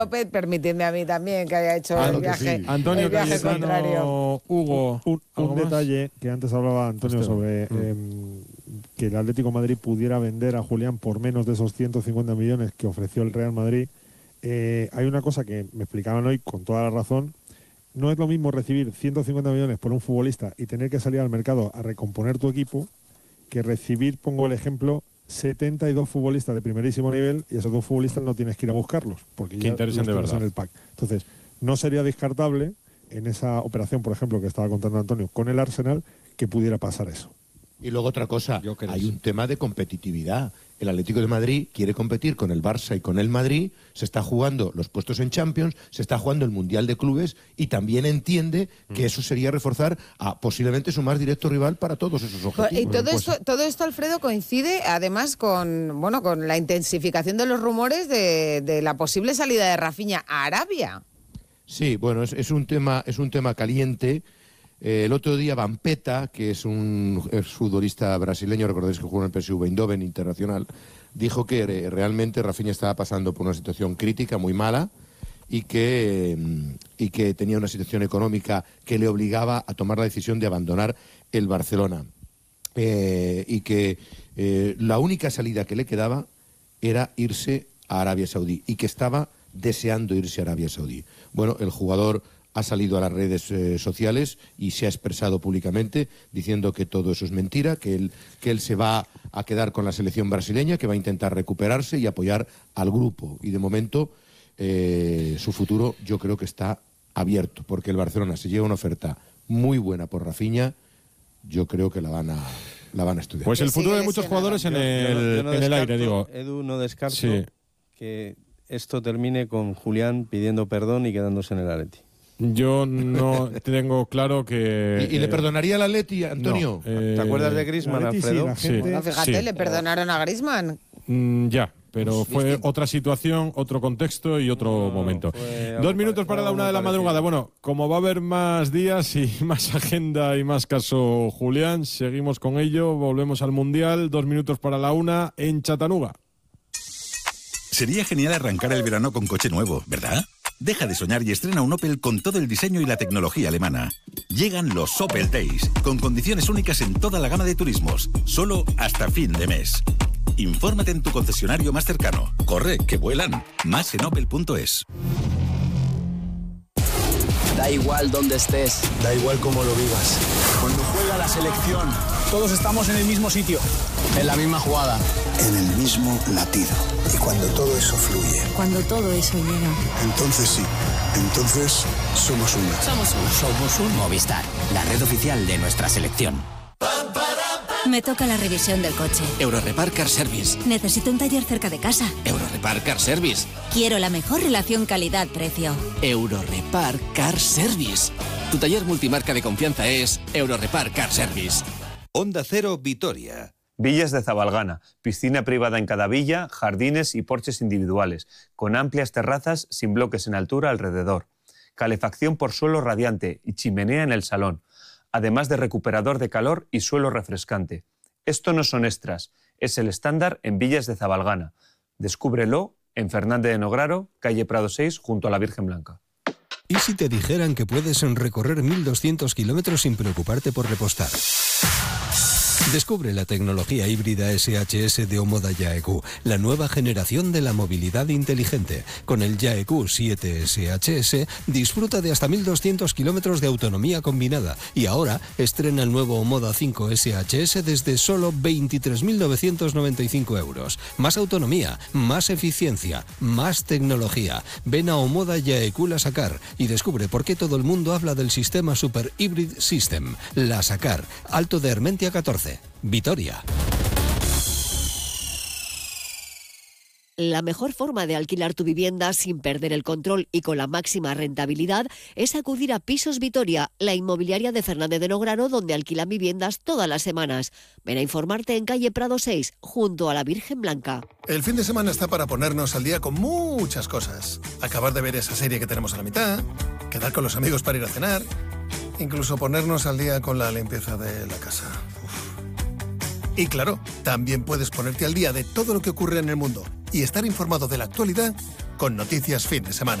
López, permitidme a mí también que haya hecho el viaje, sí. Antonio el viaje contrario. Hugo, un detalle que antes hablaba Antonio sobre que el Atlético de Madrid pudiera vender a Julián por menos de esos 150 millones que ofreció el Real Madrid. Hay una cosa que me explicaban hoy con toda la razón. No es lo mismo recibir 150 millones por un futbolista y tener que salir al mercado a recomponer tu equipo que recibir, pongo el ejemplo, 72 futbolistas de primerísimo nivel y esos dos futbolistas no tienes que ir a buscarlos porque ya los tienes en el pack. Entonces, no sería descartable en esa operación, por ejemplo, que estaba contando Antonio con el Arsenal, que pudiera pasar eso. Y luego otra cosa, hay un tema de competitividad. El Atlético de Madrid quiere competir con el Barça y con el Madrid, se está jugando los puestos en Champions, se está jugando el Mundial de Clubes y también entiende que eso sería reforzar a posiblemente su más directo rival para todos esos objetivos. Y todo esto, Alfredo, coincide además con la intensificación de los rumores de la posible salida de Rafinha a Arabia. Sí, bueno, es un tema caliente. El otro día Vampeta, que es un futbolista brasileño, recordáis que jugó en el PSV Eindhoven internacional, dijo que realmente Rafinha estaba pasando por una situación crítica muy mala y que tenía una situación económica que le obligaba a tomar la decisión de abandonar el Barcelona. Y que la única salida que le quedaba era irse a Arabia Saudí y que estaba deseando irse a Arabia Saudí. Bueno, el jugador ha salido a las redes sociales y se ha expresado públicamente diciendo que todo eso es mentira, que él se va a quedar con la selección brasileña, que va a intentar recuperarse y apoyar al grupo. Y de momento su futuro yo creo que está abierto, porque el Barcelona, si llega una oferta muy buena por Rafinha, yo creo que la van a estudiar. Pues el futuro de muchos jugadores en el aire, digo. Edu, no descarto que esto termine con Julián pidiendo perdón y quedándose en el Atleti. Yo no tengo claro que... ¿Y le perdonaría al Atleti, Antonio? No. ¿Te acuerdas de Griezmann, Alfredo? Sí. Bueno, fíjate, le perdonaron a Griezmann. Ya, pero fue otra situación, otro contexto y otro momento. 2 minutos para la 1 de la madrugada. Bueno, como va a haber más días y más agenda y más caso, Julián, seguimos con ello, volvemos al Mundial. 2 minutos para la 1 en Chattanooga. Sería genial arrancar el verano con coche nuevo, ¿verdad? Deja de soñar y estrena un Opel con todo el diseño y la tecnología alemana. Llegan los Opel Days, con condiciones únicas en toda la gama de turismos, solo hasta fin de mes. Infórmate en tu concesionario más cercano. Corre, que vuelan. Más en opel.es. Da igual dónde estés. Da igual cómo lo vivas. Cuando juega la selección, todos estamos en el mismo sitio. En la misma jugada. En el mismo latido. Y cuando todo eso fluye. Cuando todo eso llega. Entonces sí. Entonces somos una. Somos un Movistar, la red oficial de nuestra selección. Me toca la revisión del coche. Eurorepar Car Service. Necesito un taller cerca de casa. Eurorepar Car Service. Quiero la mejor relación calidad-precio. Eurorepar Car Service. Tu taller multimarca de confianza es Eurorepar Car Service. Onda Cero Vitoria. Villas de Zabalgana, piscina privada en cada villa, jardines y porches individuales, con amplias terrazas sin bloques en altura alrededor, calefacción por suelo radiante y chimenea en el salón, además de recuperador de calor y suelo refrescante. Esto no son extras, es el estándar en Villas de Zabalgana. Descúbrelo en Fernández de Nograro, calle Prado 6, junto a la Virgen Blanca. ¿Y si te dijeran que puedes recorrer 1.200 kilómetros sin preocuparte por repostar? Descubre la tecnología híbrida SHS de Omoda Yaeq, la nueva generación de la movilidad inteligente. Con el Yaeq 7 SHS disfruta de hasta 1.200 kilómetros de autonomía combinada y ahora estrena el nuevo Omoda 5 SHS desde solo 23.995 euros. Más autonomía, más eficiencia, más tecnología. Ven a Omoda Yaeq La Sacar y descubre por qué todo el mundo habla del sistema Super Hybrid System. La Sacar, Alto de Hermentia 14. Vitoria. La mejor forma de alquilar tu vivienda sin perder el control y con la máxima rentabilidad es acudir a Pisos Vitoria, la inmobiliaria de Fernández de Nograro, donde alquilan viviendas todas las semanas. Ven a informarte en calle Prado 6, junto a la Virgen Blanca. El fin de semana está para ponernos al día con muchas cosas. Acabar de ver esa serie que tenemos a la mitad, quedar con los amigos para ir a cenar, incluso ponernos al día con la limpieza de la casa. Y claro, también puedes ponerte al día de todo lo que ocurre en el mundo y estar informado de la actualidad con Noticias Fin de Semana.